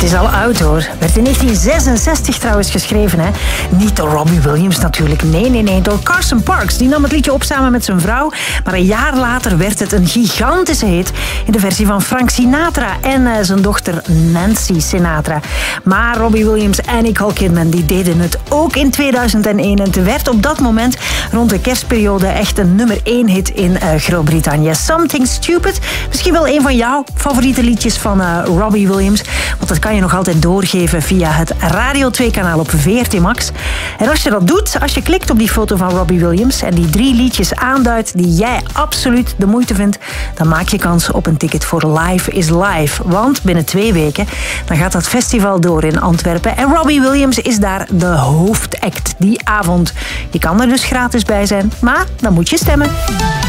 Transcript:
is al oud hoor. Werd in 1966 trouwens geschreven. Hè? Niet door Robbie Williams natuurlijk. Nee. Door Carson Parks. Die nam het liedje op samen met zijn vrouw. Maar een jaar later werd het een gigantische hit in de versie van Frank Sinatra en zijn dochter Nancy Sinatra. Maar Robbie Williams en Nicole Kidman die deden het ook in 2001. En het werd op dat moment rond de kerstperiode echt een nummer 1 hit in Groot-Brittannië. Something Stupid. Misschien wel een van jouw favoriete liedjes van Robbie Williams. Want dat kan je nog altijd doorgeven via het Radio 2-kanaal op VRT Max. En als je dat doet, als je klikt op die foto van Robbie Williams en die 3 liedjes aanduidt die jij absoluut de moeite vindt, dan maak je kans op een ticket voor Live is Live. Want binnen 2 weken dan gaat dat festival door in Antwerpen. En Robbie Williams is daar de hoofdact die avond. Je kan er dus gratis bij zijn, maar dan moet je stemmen.